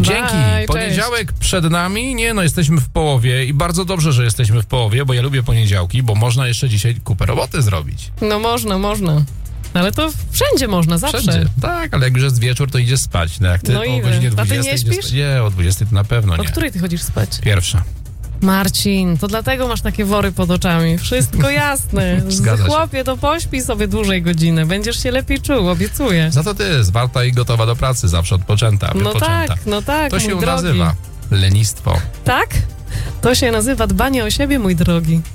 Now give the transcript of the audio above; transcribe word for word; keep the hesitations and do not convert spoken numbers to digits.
Dzięki. Bye, Poniedziałek cześć. Przed nami. Nie no, jesteśmy w połowie i bardzo dobrze, że jesteśmy w połowie, bo ja lubię poniedziałki, bo można jeszcze dzisiaj kupę roboty zrobić. No można, można. Ale to wszędzie można, zawsze. Wszędzie, tak, ale jak już jest wieczór, to idziesz spać. No jak ty no o idę. godzinie dwudziestej... A ty nie śpisz? Nie, o dwudziestej to na pewno nie. O której ty chodzisz spać? Pierwsza. Marcin, to dlatego masz takie wory pod oczami. Wszystko jasne. Zgadza się. Chłopie, to pośpij sobie dłużej godzinę. Będziesz się lepiej czuł, obiecuję. Za to ty jest warta i gotowa do pracy, zawsze odpoczęta, No wypoczęta. tak, no tak, To się mój drogi. nazywa lenistwo. Tak? To się nazywa dbanie o siebie, mój drogi.